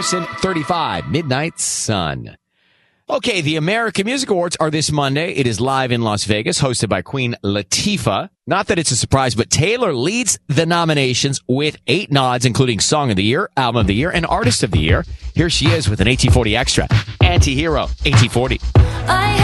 Harrison, 35, Midnight Sun. Okay, the American Music Awards are this Monday. It is live in Las Vegas, hosted by Queen Latifah. Not that it's a surprise, but Taylor leads the nominations with 8 nods, including Song of the Year, Album of the Year, and Artist of the Year. Here she is with an AT40 Extra. Anti-Hero, AT40.